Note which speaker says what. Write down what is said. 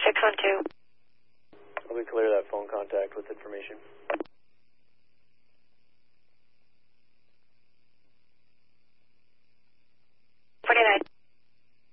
Speaker 1: 612.
Speaker 2: I'll be clear that phone contact with information.